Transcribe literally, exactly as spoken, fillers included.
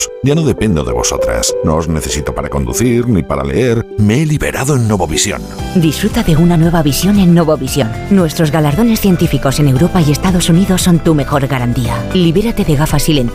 Ya no dependo de vosotras. No os necesito para conducir ni para leer. Me he liberado en Novovisión. Disfruta de una nueva visión en Novovisión. Nuestros galardones científicos en Europa y Estados Unidos son tu mejor garantía. Libérate de gafas y lentes